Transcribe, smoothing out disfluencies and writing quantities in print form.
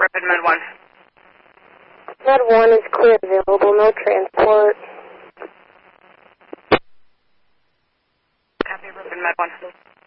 Rapid Med 1. Med 1 is clear available, no transport. Copy, Rapid Med 1.